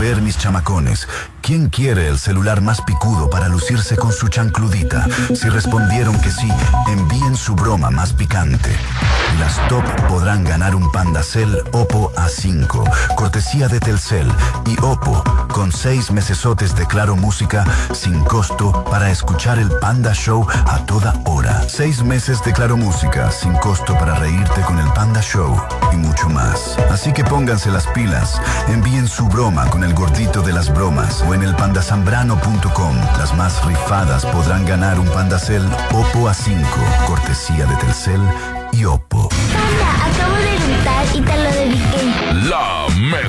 ver, mis chamacones, ¿quién quiere el celular más picudo para lucirse con su chancludita? Si respondieron que sí, envíen su broma más picante. Las top podrán ganar un Pandacel Oppo A5, cortesía de Telcel y Oppo, con 6 mesesotes de Claro Música sin costo para escuchar el Panda Show a toda hora. 6 meses de Claro Música sin costo para reírte con el Panda Show y mucho más. Así que pónganse las pilas, envíen su broma con el gordito de las bromas o en el pandasambrano.com. Las más rifadas podrán ganar un Pandacel Oppo A5, cortesía de Telcel y Oppo. Panda, acabo de gritar y te lo dediqué. La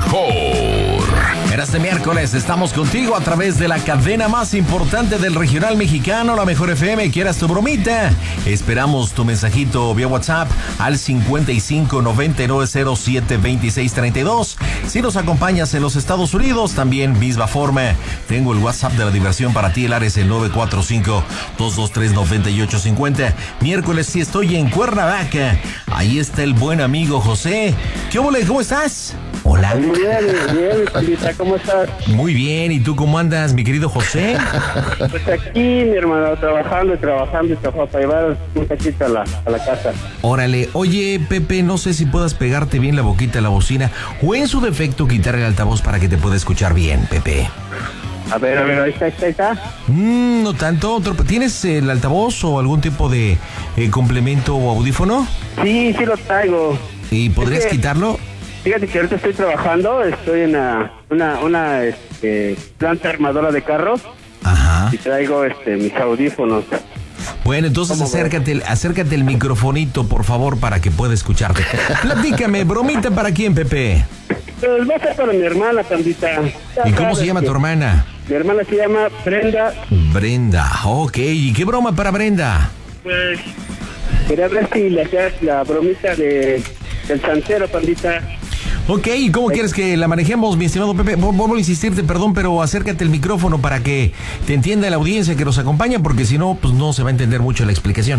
mejor. En este miércoles estamos contigo a través de la cadena más importante del regional mexicano, La Mejor FM. ¿Quieras tu bromita? Esperamos tu mensajito vía WhatsApp al 55 99 07 26 32. Si nos acompañas en los Estados Unidos, también misma forma. Tengo el WhatsApp de la diversión para ti, el área es el 945 223 9850. Miércoles sí estoy en Cuernavaca. Ahí está el buen amigo José. ¿Qué ole? ¿Cómo estás? Hola. Muy bien, Pandita, ¿cómo estás? Muy bien, ¿y tú cómo andas, mi querido José? Pues aquí, mi hermano, trabajando para llevar un cachito a la casa. Órale, oye, Pepe, no sé si puedas pegarte bien la boquita a la bocina o en su defecto quitar el altavoz para que te pueda escuchar bien, Pepe. A ver, ahí está. No tanto. ¿Tienes el altavoz o algún tipo de complemento o audífono? Sí, lo traigo. ¿Y podrías quitarlo? Fíjate que ahorita estoy trabajando, estoy en una planta armadora de carros. Ajá. Y traigo mis audífonos. Bueno, entonces acércate el microfonito, por favor, para que pueda escucharte. Platícame, bromita para quién, Pepe. Pues va a ser para mi hermana, Pandita. ¿Y cómo se llama tu hermana? Mi hermana se llama Brenda. Brenda, ok. ¿Y qué broma para Brenda? Pues quería ver si le hacías la bromita del santero, Pandita. Ok, ¿y cómo quieres que la manejemos, mi estimado Pepe? Vuelvo a insistirte, perdón, pero acércate el micrófono para que te entienda la audiencia que nos acompaña, porque si no, pues no se va a entender mucho la explicación.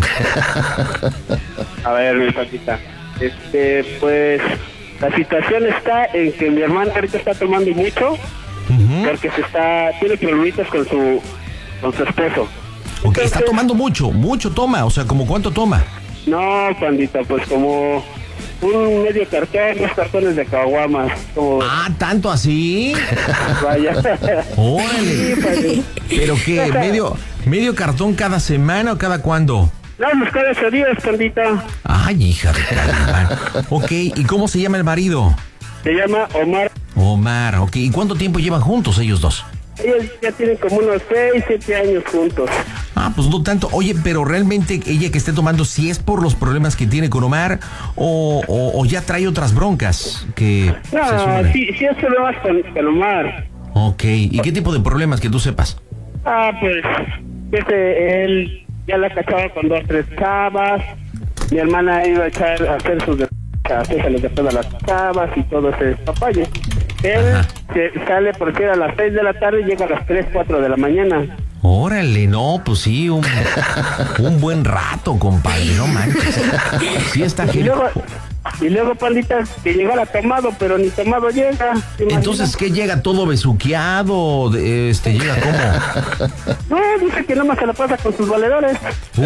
A ver, mi Pandita. Pues la situación está en que mi hermana ahorita está tomando mucho, porque tiene problemitas con su esposo. Ok, entonces, está tomando mucho toma, o sea, ¿como cuánto toma? No, Pandita, pues como un medio cartón, 2 cartones de caguamas. Ah, ¿tanto así? Vaya. Órale. Sí, ¿Pero qué? ¿Medio cartón cada semana o cada cuándo? No, pues cada 8 días, Pandita. Ay, hija de caramba. Ok, ¿y cómo se llama el marido? Se llama Omar. Omar, ok. ¿Y cuánto tiempo llevan juntos ellos dos? Ellos ya tienen como unos 6, 7 años juntos. Ah, pues no tanto. Oye, pero realmente ella que esté tomando, ¿si es por los problemas que tiene con Omar o ya trae otras broncas que No, sí es problemas con Omar. Ok, ¿y qué tipo de problemas que tú sepas? Pues él ya la cachaba con 2, 3 chavas. Mi hermana iba a hacer sus hacerse de todas las chavas y todo ese papayo. Él sale porque a las 6 de la tarde y llega a las 3, 4 de la mañana. Órale, no, pues sí, un buen rato, compadre, no manches. Sí está genial. Y luego, Pandita, que llegara tomado, pero ni tomado llega. Entonces, ¿qué llega? ¿Todo besuqueado? ¿Llega cómo? No, dice que nomás se la pasa con sus valedores.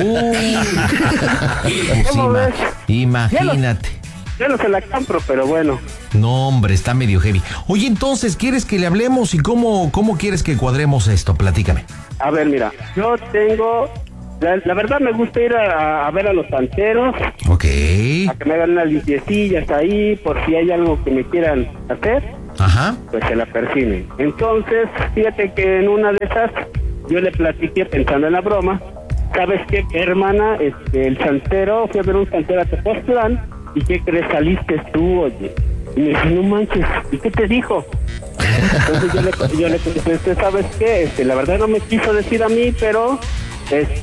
¿Cómo ves? Imagínate. Yo no se la compro, pero bueno. No, hombre, está medio heavy. Oye, entonces, ¿quieres que le hablemos y cómo quieres que cuadremos esto? Platícame. A ver, mira, yo tengo... La verdad me gusta ir a ver a los santeros. Ok. A que me hagan unas limpiecillas ahí, por si hay algo que me quieran hacer. Ajá. Pues se la persinen. Entonces, fíjate que en una de esas, yo le platiqué pensando en la broma. ¿Sabes qué, hermana? El santero, fui a ver un santero a Tepoztlán. ¿Y qué crees? Saliste tú, oye. Y me dice, no manches, ¿y qué te dijo? Entonces yo le contesté, ¿sabes qué? La verdad no me quiso decir a mí, pero pues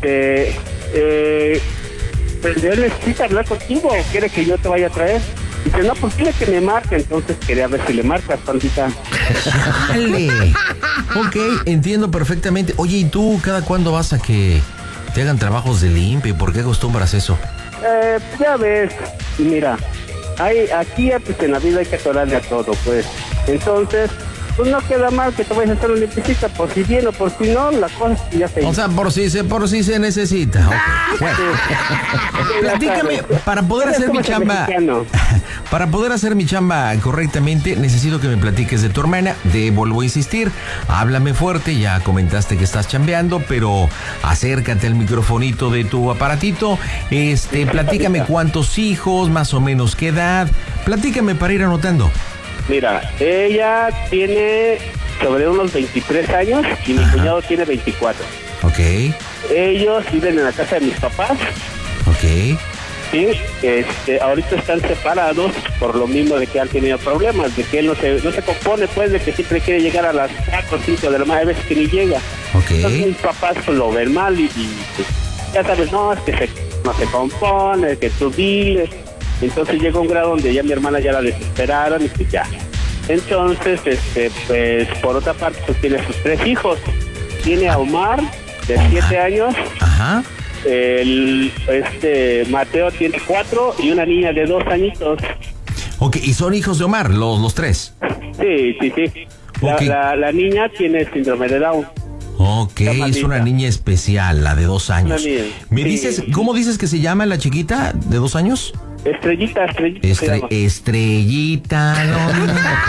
él necesita hablar contigo, quiere que yo te vaya a traer. Dice, no, pues quiere que me marque. Entonces quería ver si le marcas, Pandita. ¡Chale! Ok, entiendo perfectamente. Oye, ¿y tú cada cuándo vas a que te hagan trabajos de limpia? ¿Y por qué acostumbras eso? Ya ves, mira, aquí pues en la vida hay que atorarle a todo, pues. Entonces, pues no queda mal que te vayas a hacer una limpiecita, por si bien o por si no, la cosa es que ya se hizo. O sea, por si se necesita. Okay. Bueno. Platícame, para poder hacer mi chamba, para poder hacer mi chamba correctamente, necesito que me platiques de tu hermana. Vuelvo a insistir, háblame fuerte, ya comentaste que estás chambeando, pero acércate al microfonito de tu aparatito. Platícame cuántos hijos, más o menos qué edad. Platícame para ir anotando. Mira, ella tiene sobre unos 23 años y mi cuñado tiene 24. Ok. Ellos viven en la casa de mis papás. Ok. Sí, ahorita están separados por lo mismo de que han tenido problemas, de que él no se compone, pues, de que siempre quiere llegar a las 4 o 5 de la mañana, a veces que ni llega. Ok. Entonces mis papás pues, lo ven mal y pues, ya sabes, no, es que no se compone, que tú diles. Entonces llega un grado donde ya mi hermana ya la desesperaron y pues ya. Entonces, pues por otra parte, pues tiene sus 3 hijos. Tiene a Omar, de 7 años. Ajá. Mateo tiene 4 y una niña de 2 añitos. Ok, ¿y son hijos de Omar, los 3? Sí. Okay. La niña tiene síndrome de Down. Ok, es una niña especial, la de 2 años. ¿Me dices, cómo dices que se llama la chiquita de 2 años? Estrellita. Estrellita, no.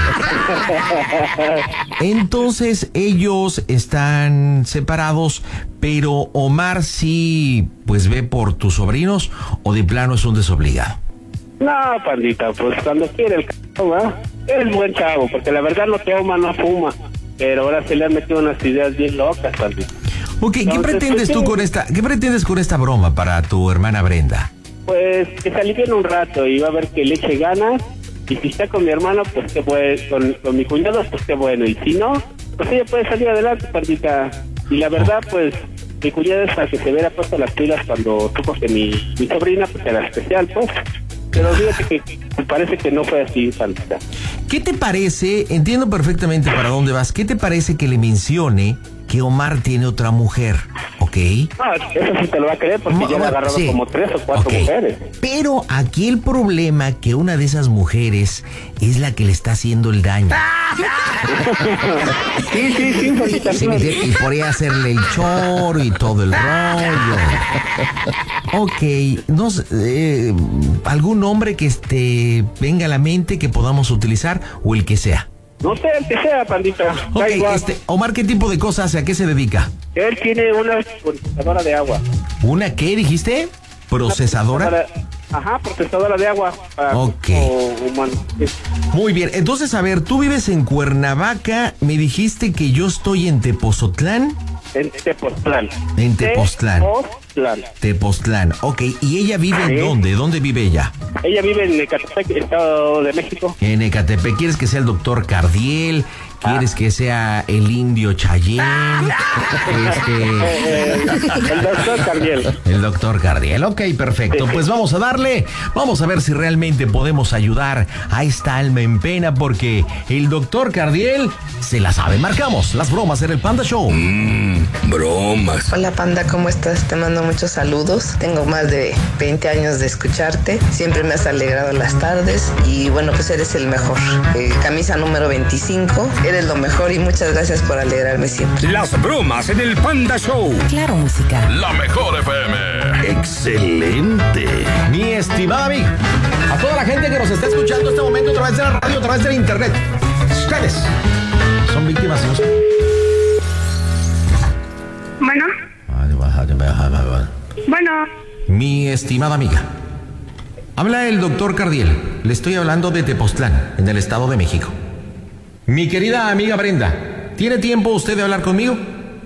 Entonces, ellos están separados, pero Omar sí, pues ve por tus sobrinos, o de plano es un desobligado. No, pandita, pues cuando quiere el c***o, ¿va? Es buen chavo, porque la verdad no toma, no fuma, pero ahora se le han metido unas ideas bien locas, pandita. Ok, ¿qué pretendes tú con esta broma para tu hermana Brenda? Pues que se alivien un rato y va a ver que le eche ganas, y si está con mi hermano, pues que puede, con mi cuñado, pues que bueno, y si no, pues ella puede salir adelante, pandita. Y la verdad, pues, mi cuñada es la que se hubiera puesto las pilas cuando supo que mi sobrina, pues, era especial, pues. Pero fíjate que parece que no fue así, pandita. ¿Qué te parece? Entiendo perfectamente para dónde vas. ¿Qué te parece que le mencione que Omar tiene otra mujer? ¿Ok? No, eso sí te lo va a creer porque ya le agarrado como 3 o 4 mujeres. Pero aquí el problema que una de esas mujeres es la que le está haciendo el daño. Sí, pandita. Sí, y por ahí hacerle el choro y todo el rollo. Ok, no sé, algún nombre que venga a la mente que podamos utilizar o el que sea. No sé, el que sea, pandita. Ok, Omar, ¿qué tipo de cosas hace? ¿A qué se dedica? Él tiene una procesadora de agua. ¿Una qué dijiste? ¿Procesadora? Ajá, procesadora de agua. Ok. Humano. Muy bien, entonces, a ver, tú vives en Cuernavaca, me dijiste que yo estoy en Tepozotlán. En Tepoztlán. En Tepoztlán. Tepoztlán, ok. ¿Y ella vive en dónde? ¿Dónde vive ella? Ella vive en Ecatepec, Estado de México. En Ecatepec. ¿Quieres que sea el doctor Cardiel? ¿Quieres que sea el indio Chayén? El doctor Cardiel. El doctor Cardiel. Ok, perfecto. Pues vamos a darle. Vamos a ver si realmente podemos ayudar a esta alma en pena, porque el doctor Cardiel se la sabe. Marcamos las bromas en el Panda Show. Bromas. Hola Panda, ¿cómo estás? Te mando muchos saludos. Tengo más de 20 años de escucharte. Siempre me has alegrado las tardes y bueno, pues eres el mejor. Camisa número 25. Eres lo mejor y muchas gracias por alegrarme siempre. Las bromas en el Panda Show. Claro, música. La mejor FM. Excelente. Mi estimada amiga, a toda la gente que nos está escuchando en este momento a través de la radio, a través del internet, ustedes son víctimas. Bueno. Mi estimada amiga, habla el doctor Cardiel. Le estoy hablando de Tepoztlán, en el Estado de México. Mi querida amiga Brenda, ¿tiene tiempo usted de hablar conmigo?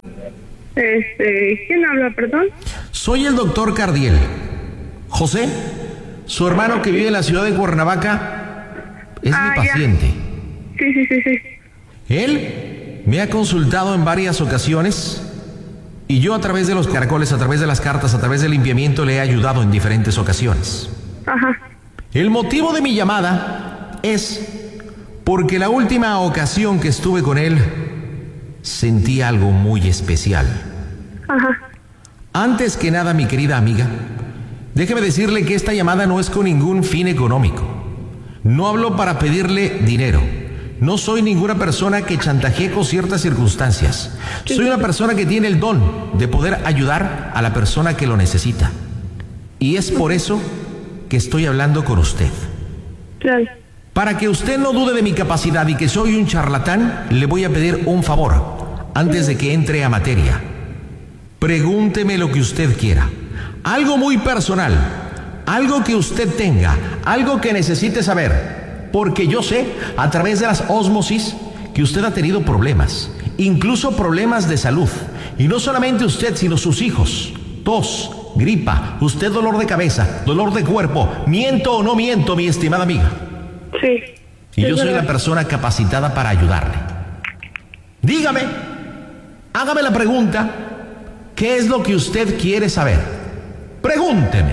¿Quién habla, perdón? Soy el doctor Cardiel. José, su hermano que vive en la ciudad de Cuernavaca, es mi paciente. Sí. Él me ha consultado en varias ocasiones y yo a través de los caracoles, a través de las cartas, a través del limpiamiento le he ayudado en diferentes ocasiones. Ajá. El motivo de mi llamada es porque la última ocasión que estuve con él sentí algo muy especial. Ajá. Antes que nada, mi querida amiga, déjeme decirle que esta llamada no es con ningún fin económico. No hablo para pedirle dinero. no soy ninguna persona que chantajee con ciertas circunstancias. Soy una persona que tiene el don de poder ayudar a la persona que lo necesita. Y es por eso que estoy hablando con usted. Claro. Para que usted no dude de mi capacidad y que soy un charlatán, le voy a pedir un favor antes de que entre a materia. Pregúnteme lo que usted quiera. Algo muy personal, algo que usted tenga, algo que necesite saber. Porque yo sé, a través de las ósmosis, que usted ha tenido problemas, incluso problemas de salud. Y no solamente usted, sino sus hijos. Tos, gripa, usted dolor de cabeza, dolor de cuerpo. ¿Miento o no miento, mi estimada amiga? Sí. Y yo soy la persona capacitada para ayudarle. Dígame, hágame la pregunta, ¿qué es lo que usted quiere saber? Pregúnteme.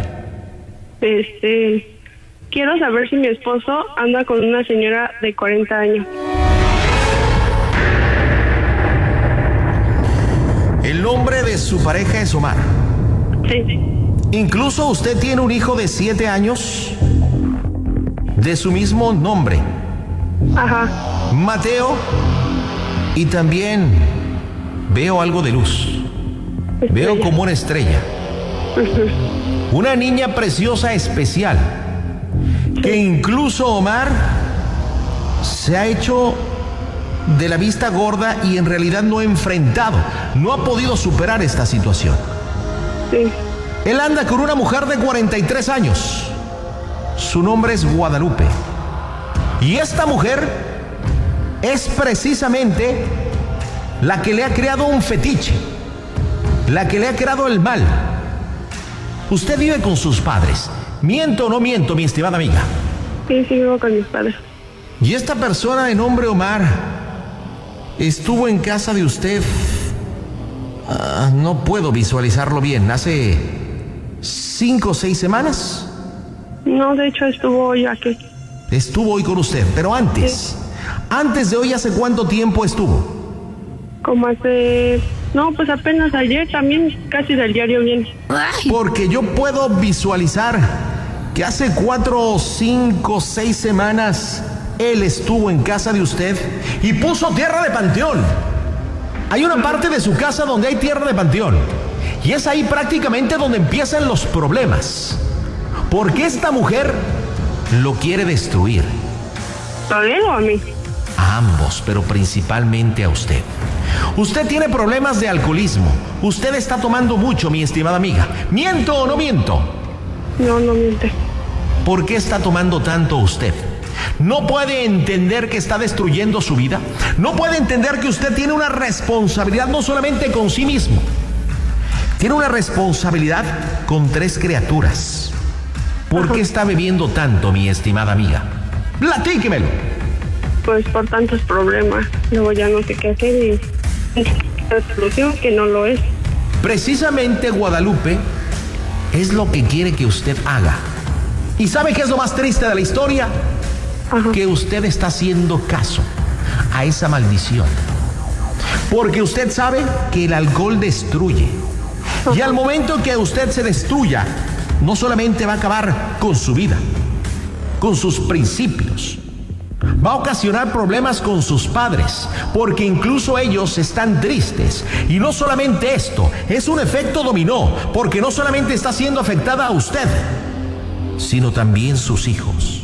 Quiero saber si mi esposo anda con una señora de 40 años. El nombre de su pareja es Omar. Sí. Incluso usted tiene un hijo de 7 años de su mismo nombre. Ajá. Mateo. Y también veo algo de luz. Veo como una estrella. Una niña preciosa especial. Que incluso Omar se ha hecho de la vista gorda y en realidad no ha enfrentado, no ha podido superar esta situación. Sí. Él anda con una mujer de 43 años. Su nombre es Guadalupe. Y esta mujer es precisamente la que le ha creado un fetiche, la que le ha creado el mal. Usted vive con sus padres. ¿Miento o no miento, mi estimada amiga? Sí, vivo con mis padres. Y esta persona de nombre Omar estuvo en casa de usted. No puedo visualizarlo bien. ¿Hace 5 o 6 semanas? No, de hecho estuvo hoy aquí. Estuvo hoy con usted, pero antes. Sí. Antes de hoy, ¿hace cuánto tiempo estuvo? Como hace... No, pues apenas ayer también, casi del diario viene. Porque yo puedo visualizar que hace 4, 5, 6 semanas él estuvo en casa de usted y puso tierra de panteón. Hay una parte de su casa donde hay tierra de panteón y es ahí prácticamente donde empiezan los problemas. Porque esta mujer lo quiere destruir. ¿A él o a mí? A ambos, pero principalmente a usted. Usted tiene problemas de alcoholismo. Usted está tomando mucho, mi estimada amiga. ¿Miento o no miento? No, no miente. ¿Por qué está tomando tanto usted? ¿No puede entender que está destruyendo su vida? ¿No puede entender que usted tiene una responsabilidad no solamente con sí mismo? Tiene una responsabilidad con 3 criaturas. ¿Por qué está bebiendo tanto, mi estimada amiga? Platíquemelo. Pues por tantos problemas. Luego ya no sé qué hacer y la solución que no lo es. Precisamente Guadalupe es lo que quiere que usted haga. ¿Y sabe qué es lo más triste de la historia? Ajá. Que usted está haciendo caso a esa maldición. Porque usted sabe que el alcohol destruye. Y al momento que usted se destruya, no solamente va a acabar con su vida, con sus principios, va a ocasionar problemas con sus padres, porque incluso ellos están tristes. Y no solamente esto, es un efecto dominó, porque no solamente está siendo afectada a usted, sino también sus hijos.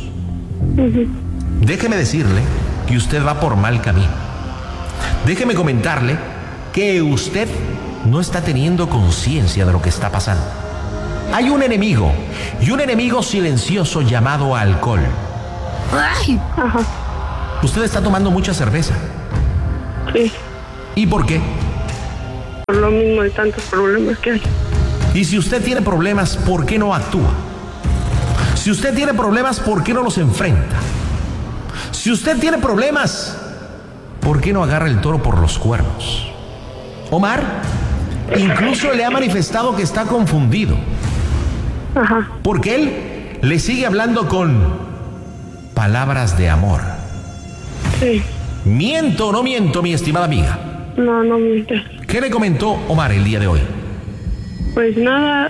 Déjeme decirle que usted va por mal camino. Déjeme comentarle que usted no está teniendo conciencia de lo que está pasando. Hay un enemigo, y un enemigo silencioso llamado alcohol. Ay. Ajá. Usted está tomando mucha cerveza. Sí. ¿Y por qué? Por lo mismo de tantos problemas que hay. Y si usted tiene problemas, ¿por qué no actúa? Si usted tiene problemas, ¿por qué no los enfrenta? Si usted tiene problemas, ¿por qué no agarra el toro por los cuernos? Omar incluso le ha manifestado que está confundido. Ajá. Porque él le sigue hablando con palabras de amor. Sí. ¿Miento o no miento, mi estimada amiga? No, no miente. ¿Qué le comentó Omar el día de hoy? Pues nada,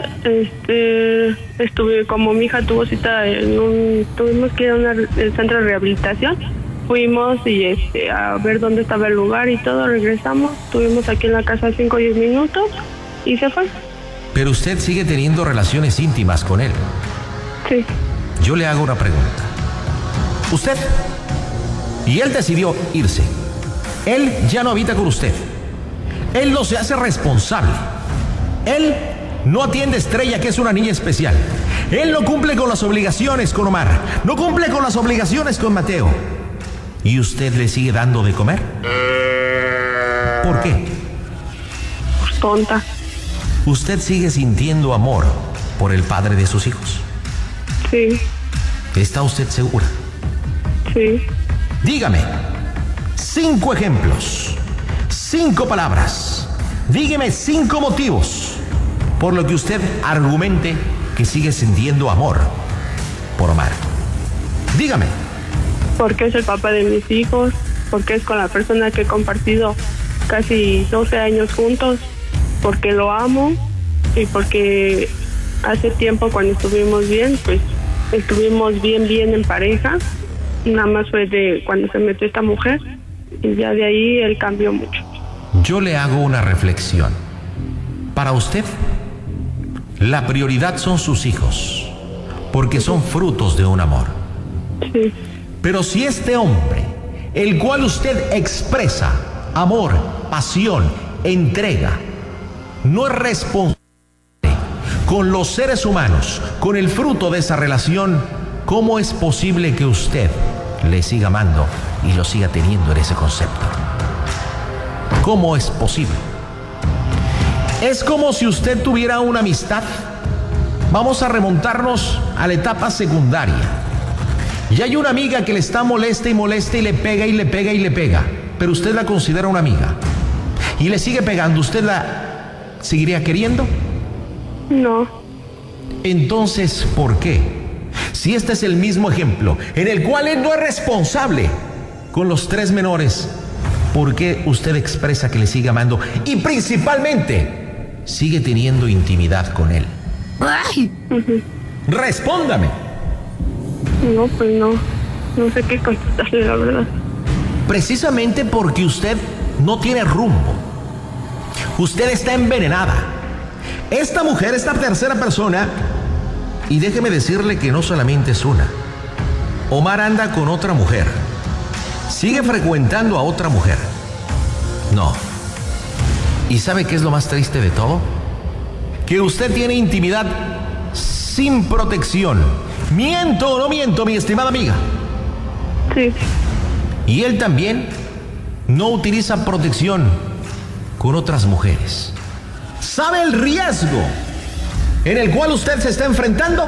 estuve, como mi hija tuvo cita tuvimos que ir a un centro de rehabilitación fuimos y a ver dónde estaba el lugar y todo, regresamos, estuvimos aquí en la casa 5 o 10 minutos y se fue. Pero usted sigue teniendo relaciones íntimas con él. Sí. Yo le hago una pregunta. Usted y él decidió irse. Él ya no habita con usted. Él no se hace responsable. Él no atiende a Estrella, que es una niña especial. Él no cumple con las obligaciones con Omar. No cumple con las obligaciones con Mateo. ¿Y usted le sigue dando de comer? ¿Por qué? Pues tonta. ¿Usted sigue sintiendo amor por el padre de sus hijos? Sí. ¿Está usted segura? Sí. Dígame 5 ejemplos, 5 palabras. Dígame 5 motivos por lo que usted argumente que sigue sintiendo amor por Omar. Dígame. Porque es el papá de mis hijos, porque es con la persona que he compartido casi 12 años juntos, porque lo amo y porque hace tiempo cuando estuvimos bien, pues estuvimos bien en pareja. Nada más fue de cuando se metió esta mujer y ya de ahí él cambió mucho. Yo le hago una reflexión. Para usted, la prioridad son sus hijos, porque son frutos de un amor. Sí. Pero si este hombre, el cual usted expresa amor, pasión, entrega, no es responsable con los seres humanos, con el fruto de esa relación, ¿cómo es posible que usted le siga amando y lo siga teniendo en ese concepto? ¿Cómo es posible? Es como si usted tuviera una amistad. Vamos a remontarnos a la etapa secundaria. Y hay una amiga que le está molesta y molesta y le pega y le pega y le pega. Pero usted la considera una amiga. Y le sigue pegando. ¿Usted la seguiría queriendo? No. Entonces, ¿por qué? Si este es el mismo ejemplo en el cual él no es responsable con los 3 menores, ¿por qué usted expresa que le sigue amando y principalmente sigue teniendo intimidad con él? ¡Ay! Respóndame. No, pues no sé qué contestarle, la verdad. Precisamente porque usted no tiene rumbo. Usted está envenenada. Esta mujer, esta tercera persona, y déjeme decirle que no solamente es una. Omar anda con otra mujer. Sigue frecuentando a otra mujer. No. ¿Y sabe qué es lo más triste de todo? Que usted tiene intimidad sin protección. ¿Miento o no miento, mi estimada amiga? Sí. Y él también no utiliza protección con otras mujeres. ¿Sabe el riesgo en el cual usted se está enfrentando?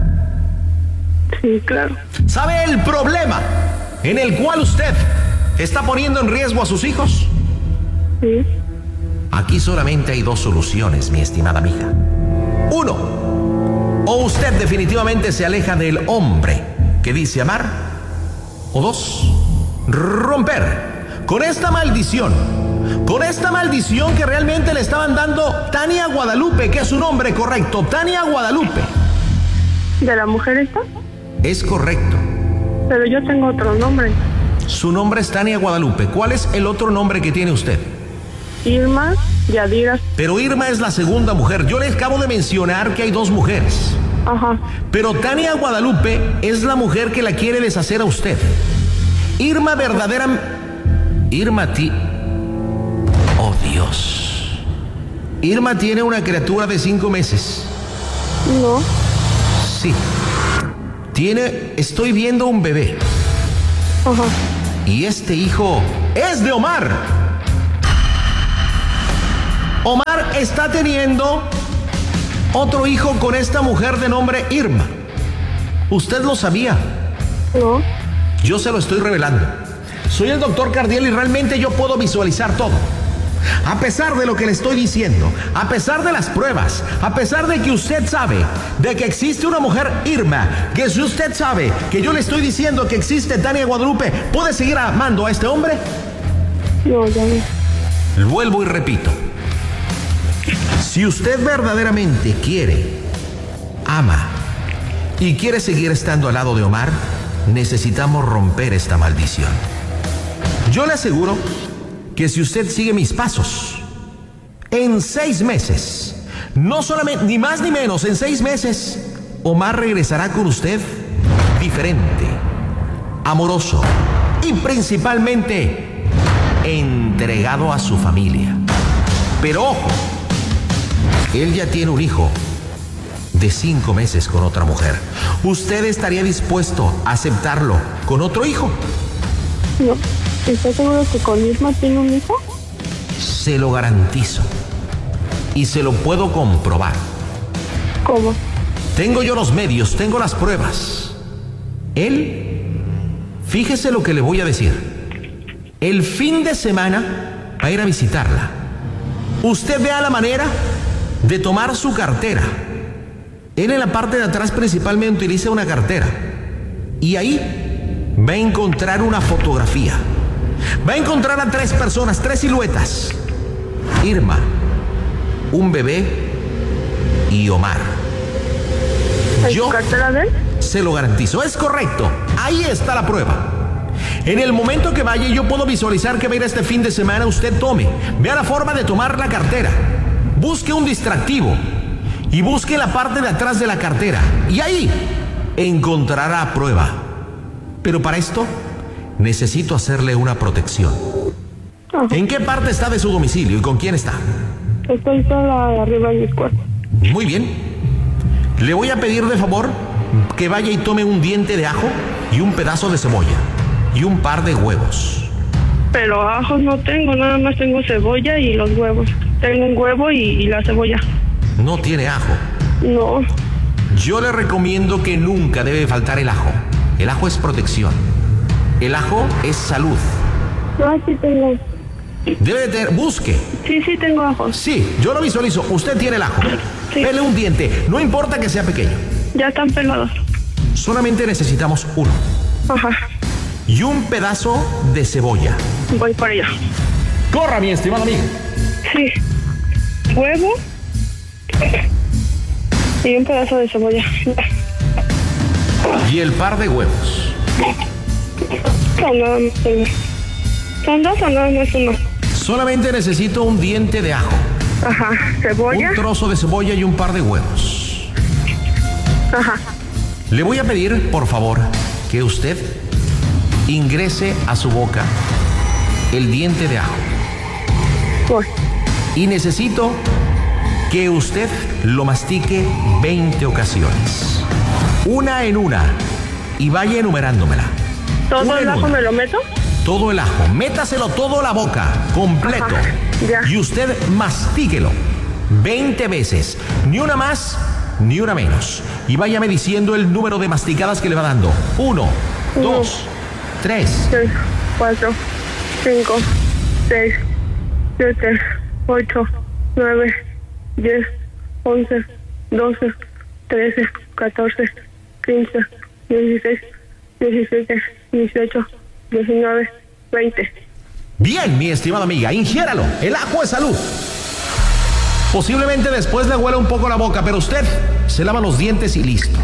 Sí, claro. ¿Sabe el problema en el cual usted está poniendo en riesgo a sus hijos? Sí. Aquí solamente hay 2 soluciones, mi estimada amiga. 1, o usted definitivamente se aleja del hombre que dice amar. O 2, romper con esta maldición. Con esta maldición que realmente le estaban dando Tania Guadalupe, que es su nombre correcto, Tania Guadalupe. ¿De la mujer esta? Es correcto. Pero yo tengo otro nombre. Su nombre es Tania Guadalupe. ¿Cuál es el otro nombre que tiene usted? Irma Yadira. Pero Irma es la segunda mujer. Yo le acabo de mencionar que hay 2 mujeres. Ajá. Pero Tania Guadalupe es la mujer que la quiere deshacer a usted. Irma Oh, Dios. Irma tiene una criatura de 5 meses. No. Sí. Estoy viendo un bebé. Ajá. Y este hijo es de Omar. Omar está teniendo otro hijo con esta mujer de nombre Irma. ¿Usted lo sabía? No. Yo se lo estoy revelando. Soy el doctor Cardiel y realmente yo puedo visualizar todo. A pesar de lo que le estoy diciendo, a pesar de las pruebas, a pesar de que usted sabe de que existe una mujer Irma, que si usted sabe que yo le estoy diciendo que existe Tania Guadalupe, ¿puede seguir amando a este hombre? No, ya no. Vuelvo y repito. Si usted verdaderamente quiere, ama y quiere seguir estando al lado de Omar, necesitamos romper esta maldición. Yo le aseguro que si usted sigue mis pasos, en 6 meses, no solamente, ni más ni menos, en 6 meses, Omar regresará con usted diferente, amoroso y principalmente entregado a su familia. Pero ojo, él ya tiene un hijo de 5 meses con otra mujer. ¿Usted estaría dispuesto a aceptarlo con otro hijo? No. ¿Estás seguro que con Irma tiene un hijo? Se lo garantizo. Y se lo puedo comprobar. ¿Cómo? Tengo yo los medios, tengo las pruebas. Él, fíjese lo que le voy a decir. El fin de semana va a ir a visitarla. Usted vea la manera de tomar su cartera. Él en la parte de atrás principalmente utiliza una cartera. Y ahí va a encontrar una fotografía. Va a encontrar a 3 personas, 3 siluetas. Irma, un bebé y Omar. ¿En su cartera de él? Se lo garantizo, es correcto. Ahí está la prueba. En el momento que vaya, yo puedo visualizar que va a ir este fin de semana. Usted tome, vea la forma de tomar la cartera. Busque un distractivo y busque la parte de atrás de la cartera. Y ahí encontrará prueba. Pero para esto necesito hacerle una protección. Ajá. ¿En qué parte está de su domicilio y con quién está? Estoy sola arriba de mi cuarto. Muy bien. Le voy a pedir de favor que vaya y tome un diente de ajo y un pedazo de cebolla y un par de huevos. Pero ajos no tengo, nada más tengo cebolla y los huevos. Tengo un huevo y la cebolla. No tiene ajo. No. Yo le recomiendo que nunca debe faltar el ajo. El ajo es protección. El ajo es salud. No, sí tengo. Debe de tener, busque. Sí tengo ajos. Sí, yo lo visualizo. Usted tiene el ajo. Sí. Pele un diente, no importa que sea pequeño. Ya están pelados. Solamente necesitamos uno. Ajá. Y un pedazo de cebolla. Voy por allá. ¡Corra, mi estimado amigo! Sí. Huevo. Y un pedazo de cebolla. Y el par de huevos. No, nada más tengo. ¿Son 2 o nada más uno? Solamente necesito un diente de ajo, Ajá. Cebolla. un trozo de cebolla y un par de huevos. Ajá. Le voy a pedir, por favor, que usted ingrese a su boca el diente de ajo. Voy. Y necesito que usted lo mastique 20 ocasiones. Una en una. Y vaya enumerándomela. ¿Todo Una el en ajo una. me lo meto? Todo el ajo. Métaselo todo a la boca, completo. Ajá, ya. Y usted mastíquelo 20 veces. Ni una más, ni una menos. Y váyame diciendo el número de masticadas que le va dando. 1, 2, 3. 6, 4, 5, 6, 7, 8, 9, 10, 11, 12, 13, 14, 15, 16, 17, 18, 19, 20. Bien, mi estimada amiga, ingiéralo. El ajo es salud. Posiblemente después le huela un poco la boca, pero usted se lava los dientes y listo.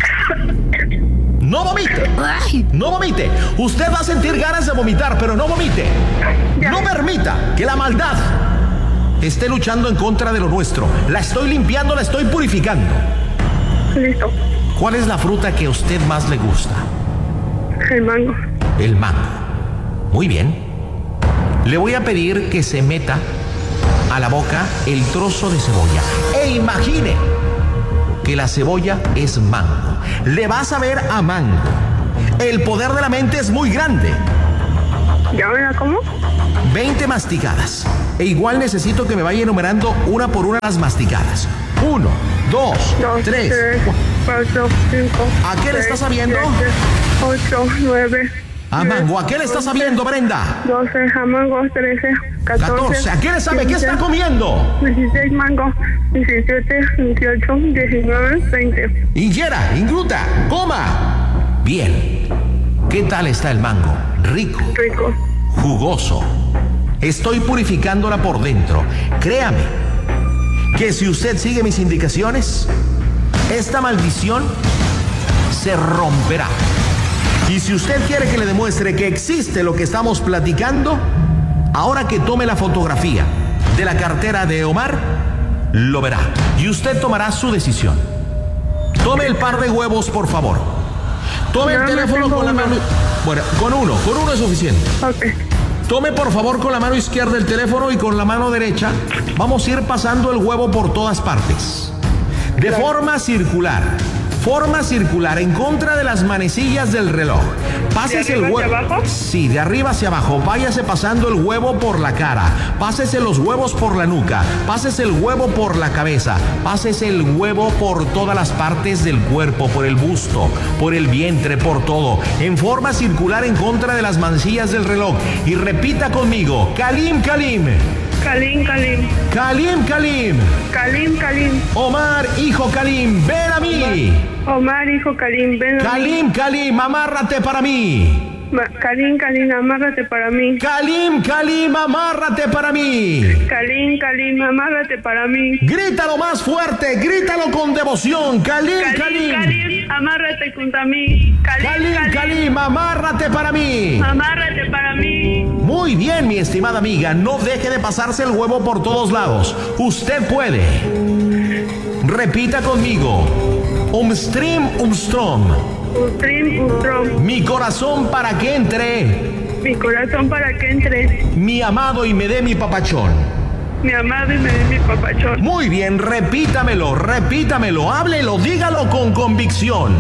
No vomite. No vomite. Usted va a sentir ganas de vomitar, pero no vomite. Ya. No permita que la maldad esté luchando en contra de lo nuestro. La estoy limpiando, la estoy purificando. Listo. ¿Cuál es la fruta que a usted más le gusta? El mango. El mango. Muy bien. Le voy a pedir que se meta a la boca el trozo de cebolla. E imagine que la cebolla es mango. Le vas a ver a mango. El poder de la mente es muy grande. ¿Ya me la como? 20 masticadas. E igual necesito que me vaya enumerando una por una las masticadas. 1, 2, 2, 3. 4, 5. ¿A qué le está sabiendo? 8, 9. A mango. ¿A qué le está sabiendo, Brenda? 12 a mango, 13, 14. ¿A qué le sabe? ¿Qué está comiendo? 16 mango, 17, 18, 19, 20. Ingiera, ingluta, coma. Bien. ¿Qué tal está el mango? Rico, Rico. jugoso. Estoy purificándola por dentro. Créame que si usted sigue mis indicaciones, esta maldición se romperá. Y si usted quiere que le demuestre que existe lo que estamos platicando, ahora que tome la fotografía de la cartera de Omar, lo verá. Y usted tomará su decisión. Tome el par de huevos, por favor. Tome el teléfono con la mano... Bueno, con uno es suficiente. Ok. Tome por favor con la mano izquierda el teléfono y con la mano derecha vamos a ir pasando el huevo por todas partes. De forma circular en contra de las manecillas del reloj. Pásese el huevo. ¿De arriba hacia abajo? Sí, de arriba hacia abajo. Váyase pasando el huevo por la cara. Pásese los huevos por la nuca. Pásese el huevo por la cabeza. Pásese el huevo por todas las partes del cuerpo, por el busto, por el vientre, por todo. En forma circular en contra de las manecillas del reloj. Y repita conmigo. Kalim, Kalim. Kalim, Kalim. Kalim, Kalim. Kalim, Kalim. Omar, hijo Kalim, ven a mí. Omar, hijo Kalim, ven a mí. Kalim, Kalim, amárrate para mí. Kalim, Kalim, amárrate para mí. Kalim, Kalim, amárrate para mí. Kalim, Kalim, amárrate para mí. Grítalo más fuerte, grítalo con devoción. Kalim, Kalim. Kalim, amárrate junto a mí. Kalim, Kalim, amárrate para mí. Amárrate para mí. Muy bien, mi estimada amiga, no deje de pasarse el huevo por todos lados. Usted puede. Repita conmigo. Umstrim, umstrom. Umstrim, umstrom. Mi corazón para que entre. Mi corazón para que entre. Mi amado y me dé mi papachón. Mi amado y me dé mi papachón. Muy bien, repítamelo, háblelo, dígalo con convicción.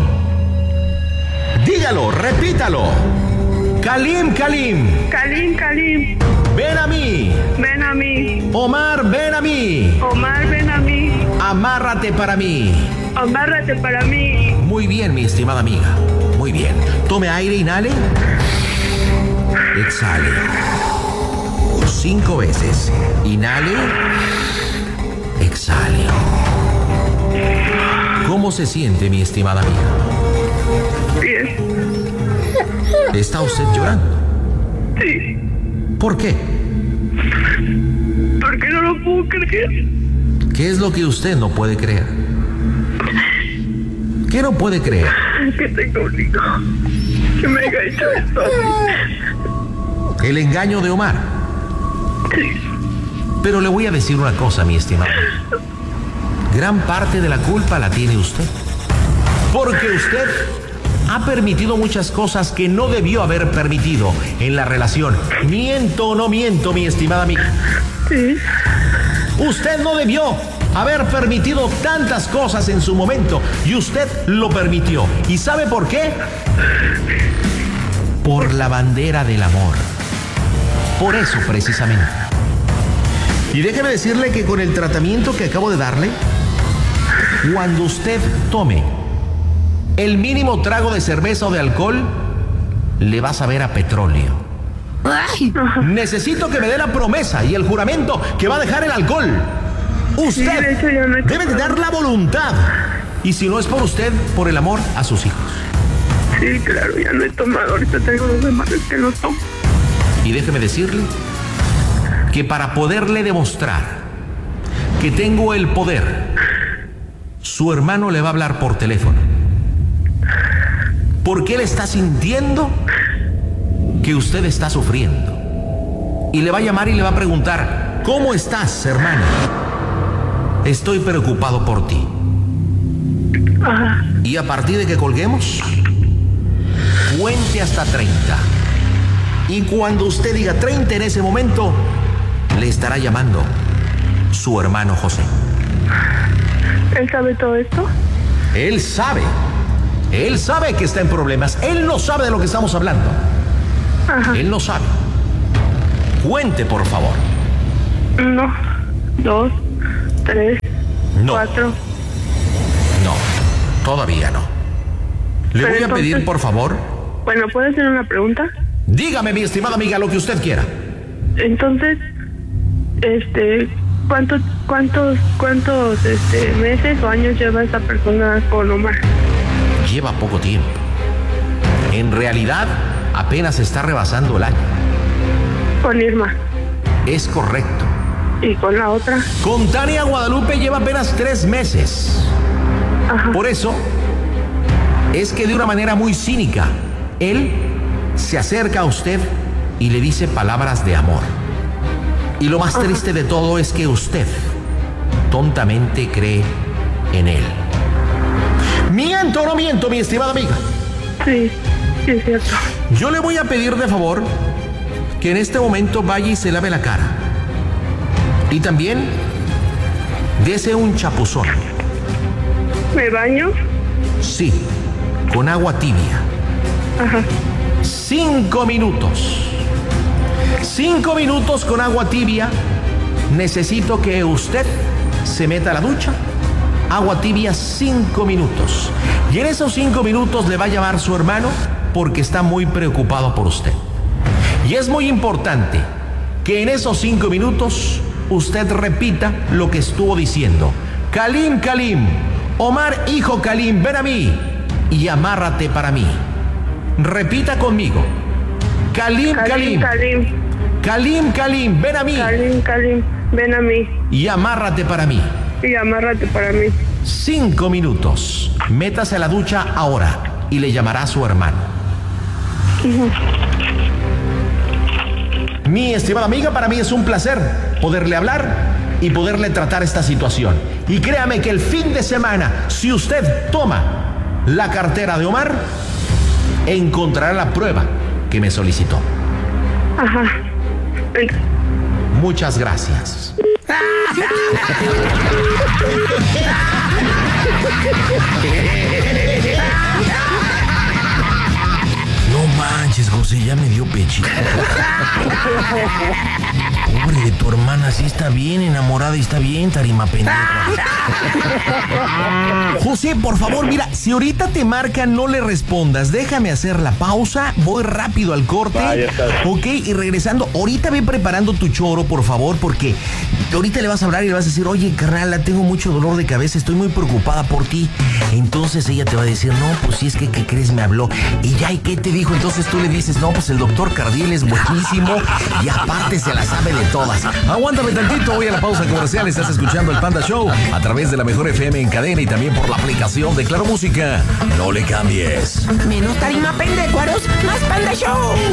Dígalo, repítalo. Kalim, Kalim. Kalim, Kalim. Ven a mí. Ven a mí. Omar, ven a mí. Omar, ven a mí. Amárrate para mí. Amárrate para mí. Muy bien, mi estimada amiga. Muy bien. Tome aire, inhale. Exhale. 5 veces. Inhale. Exhale. ¿Cómo se siente, mi estimada amiga? Bien. ¿Está usted llorando? Sí. ¿Por qué? Porque no lo puedo creer. ¿Qué es lo que usted no puede creer? ¿Qué no puede creer? Que tengo un hijo. Que me haya hecho esto. El engaño de Omar. Sí. Pero le voy a decir una cosa, mi estimado. Gran parte de la culpa la tiene usted. Porque usted ha permitido muchas cosas que no debió haber permitido en la relación. ¿Miento o no miento, mi estimada amiga? Sí. Usted no debió haber permitido tantas cosas en su momento y usted lo permitió. ¿Y sabe por qué? Por la bandera del amor. Por eso precisamente. Y déjeme decirle que con el tratamiento que acabo de darle, cuando usted tome el mínimo trago de cerveza o de alcohol, le va a saber a petróleo. Ay. Necesito que me dé la promesa y el juramento que va a dejar el alcohol. Usted debe de dar la voluntad. Y si no es por usted, por el amor a sus hijos. Sí, claro, ya no he tomado. Ahorita tengo 2 semanas que no tomo. Y déjeme decirle que para poderle demostrar que tengo el poder, su hermano le va a hablar por teléfono. Porque él está sintiendo que usted está sufriendo. Y le va a llamar y le va a preguntar: ¿cómo estás, hermano? Estoy preocupado por ti. Ajá. Y a partir de que colguemos, cuente hasta 30. Y cuando usted diga 30 en ese momento, le estará llamando su hermano José. ¿Él sabe todo esto? Él sabe. Él sabe que está en problemas. Él no sabe de lo que estamos hablando. Ajá. Él no sabe. Cuente, por favor. 1, 2, 3, No. 4. No, todavía no. Le Pero voy a entonces- pedir, por favor. Bueno, ¿puedo hacer una pregunta? Dígame, mi estimada amiga, lo que usted quiera. Entonces, ¿cuántos meses o años lleva esta persona con Omar? Lleva poco tiempo. En realidad, apenas está rebasando el año. Con Irma. Es correcto. ¿Y con la otra? Con Tania Guadalupe lleva apenas 3 meses. Ajá. Por eso, es que de una manera muy cínica él se acerca a usted y le dice palabras de amor. Y lo más triste de todo es que usted tontamente cree en él. ¿Miento o no miento, mi estimada amiga? Sí, sí es cierto. Yo le voy a pedir de favor que en este momento vaya y se lave la cara. Y también dese un chapuzón. ¿Me baño? Sí, con agua tibia. Ajá. 5 minutos. 5 minutos con agua tibia. Necesito que usted se meta a la ducha. Agua tibia 5 minutos. Y en esos 5 minutos le va a llamar su hermano porque está muy preocupado por usted. Y es muy importante que en esos 5 minutos usted repita lo que estuvo diciendo. Kalim, Kalim, Omar, hijo Kalim, ven a mí y amárrate para mí. Repita conmigo. Kalim, Kalim, Kalim. Kalim, Kalim, ven a mí. Kalim, Kalim, ven a mí. Y amárrate para mí. Y amárrate para mí. 5 minutos. Métase a la ducha ahora y le llamará a su hermano. Mi estimada amiga, para mí es un placer poderle hablar y poderle tratar esta situación. Y créame que el fin de semana, si usted toma la cartera de Omar, encontrará la prueba que me solicitó. Ajá. Muchas gracias. No manches, José, ya me dio pechito. Pobre de tu hermana, sí está bien enamorada y está bien tarima pendeja. José, por favor, mira, si ahorita te marca, no le respondas. Déjame hacer la pausa, voy rápido al corte. Ok, y regresando, ahorita ve preparando tu choro, por favor, porque ahorita le vas a hablar y le vas a decir, oye, carnala, tengo mucho dolor de cabeza, estoy muy preocupada por ti. Entonces ella te va a decir, no, pues si es que, ¿qué crees? Me habló. Y ya, ¿y qué te dijo? Entonces tú le dices, no, pues el doctor Cardiel es buenísimo y aparte se la sabe de todas. Aguántame tantito, voy a la pausa comercial. Estás escuchando el Panda Show a través de la Mejor FM en cadena y también por la aplicación de Claro Música. No le cambies. Menos tarima pendecuaros, más Panda Show.